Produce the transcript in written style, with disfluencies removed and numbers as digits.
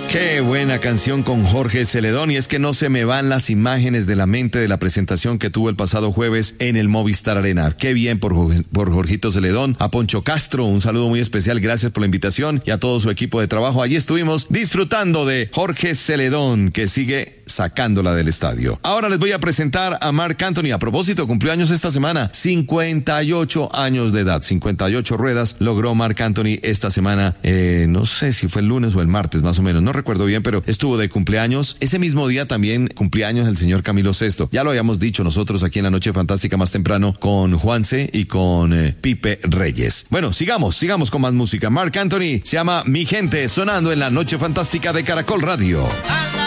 Qué buena canción con Jorge Celedón, y es que no se me van las imágenes de la mente de la presentación que tuvo el pasado jueves en el Movistar Arena. Qué bien por Jorgito Celedón. A Poncho Castro, un saludo muy especial, gracias por la invitación, y a todo su equipo de trabajo. Allí estuvimos disfrutando de Jorge Celedón, que sigue sacándola del estadio. Ahora les voy a presentar a Marc Anthony. A propósito, cumplió años esta semana, 58 años de edad, 58 ruedas logró Marc Anthony esta semana, no sé si fue el lunes o el martes más o menos, no recuerdo bien, pero estuvo de cumpleaños. Ese mismo día también cumpleaños el señor Camilo VI. Ya lo habíamos dicho nosotros aquí en La Noche Fantástica más temprano con Juanse y con Pipe Reyes. Bueno, sigamos con más música. Marc Anthony se llama Mi Gente, sonando en La Noche Fantástica de Caracol Radio.